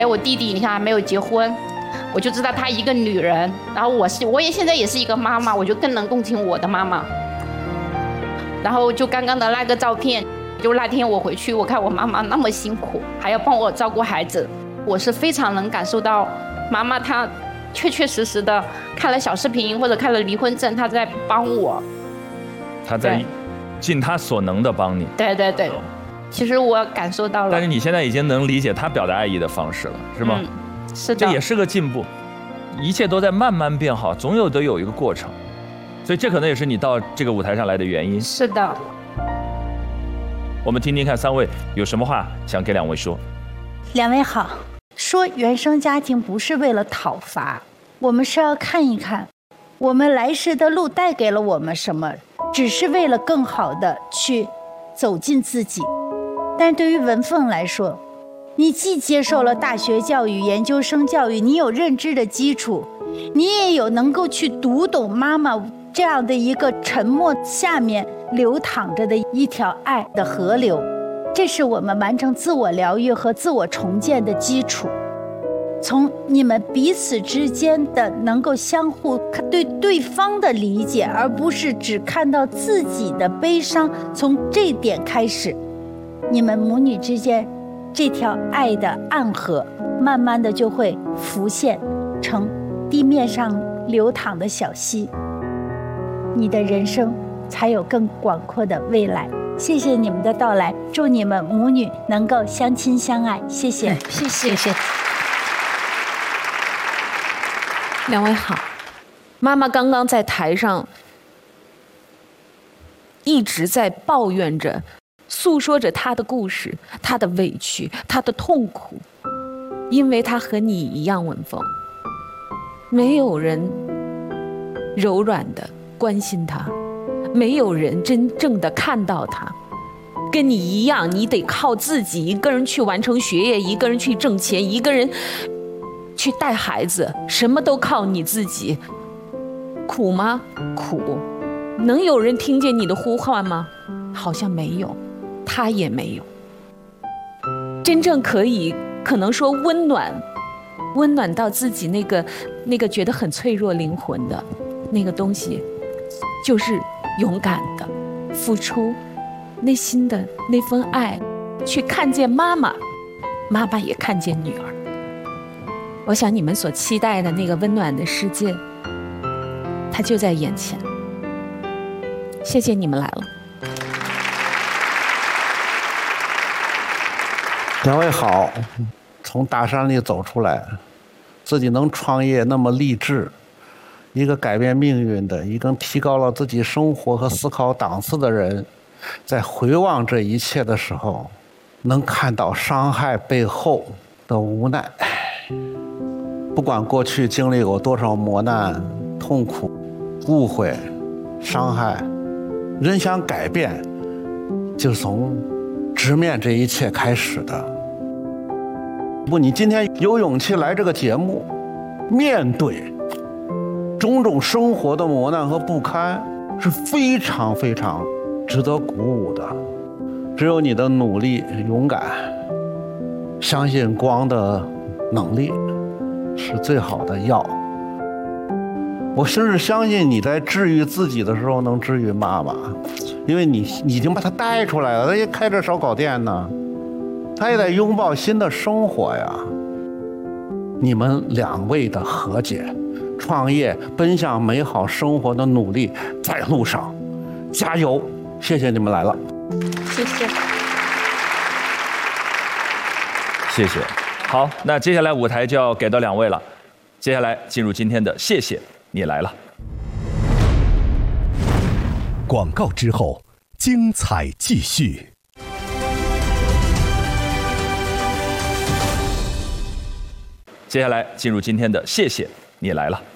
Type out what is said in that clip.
我弟弟你看还没有结婚，我就知道她一个女人，然后我也现在也是一个妈妈，我就更能共情我的妈妈。然后就刚刚的那个照片，就那天我回去，我看我妈妈那么辛苦，还要帮我照顾孩子，我是非常能感受到妈妈她确确实实的看了小视频或者看了离婚证，她在帮我， 她在尽她所能的帮你。 对对对，其实我感受到了。 但是你现在已经能理解她表达爱意的方式了，是吗？ 是的， 这也是个进步，一切都在慢慢变好，总有一个过程，所以这可能也是你到这个舞台上来的原因。 是的。 我们听听看3位有什么话想给2位说。 2位好，说原生家庭不是为了讨伐，我们是要看一看我们来时的路带给了我们什么，只是为了更好的去走进自己。但是对于文凤来说，你既接受了大学教育、研究生教育，你有认知的基础，你也有能够去读懂妈妈这样的一个沉默下面流淌着的一条爱的河流，这是我们完成自我疗愈和自我重建的基础。从你们彼此之间的能够相互对对方的理解，而不是只看到自己的悲伤，从这点开始，你们母女之间这条爱的暗河慢慢的就会浮现成地面上流淌的小溪，你的人生才有更广阔的未来。谢谢你们的到来，祝你们母女能够相亲相爱。谢谢， 谢谢。2位好，妈妈刚刚在台上一直在抱怨着，诉说着她的故事，她的委屈，她的痛苦，因为她和你一样，文凤，没有人柔软的关心她，没有人真正的看到她，跟你一样，你得靠自己一个人去完成学业，一个人去挣钱，一个人去带孩子，什么都靠你自己。苦吗？苦。能有人听见你的呼唤吗？好像没有，他也没有。真正可能说温暖到自己那个觉得很脆弱灵魂的那个东西，就是勇敢的付出内心的那份爱，去看见妈妈，妈妈也看见女儿。我想你们所期待的那个温暖的世界，它就在眼前。谢谢你们来了。 2位好，从大山里走出来，自己能创业那么励志，一个改变命运的，一个提高了自己生活和思考档次的人，在回望这一切的时候，能看到伤害背后的无奈。不管过去经历过多少磨难、痛苦、误会、伤害，人想改变，就从直面这一切开始的。你今天有勇气来这个节目，面对种种生活的磨难和不堪，是非常非常值得鼓舞的。只有你的努力、勇敢，相信光的能力是最好的药。我甚至相信你在治愈自己的时候能治愈妈妈，因为你已经把她带出来了，她也开着烧烤店呢，她也在拥抱新的生活呀。你们2位的和解、创业、奔向美好生活的努力在路上，加油！谢谢你们来了。 谢谢。 谢谢。好，那接下来舞台就要给到2位了，接下来进入今天的谢谢你来了。 广告之后，精彩继续。 接下来进入今天的谢谢你来了。